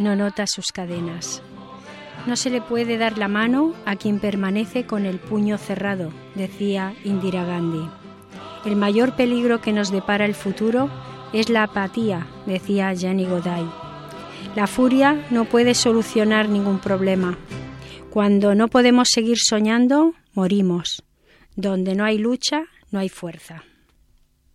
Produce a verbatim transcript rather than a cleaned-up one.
no nota sus cadenas. No se le puede dar la mano a quien permanece con el puño cerrado, decía Indira Gandhi. El mayor peligro que nos depara el futuro es la apatía, decía Gianni Godai. La furia no puede solucionar ningún problema. Cuando no podemos seguir soñando, morimos. Donde no hay lucha, no hay fuerza.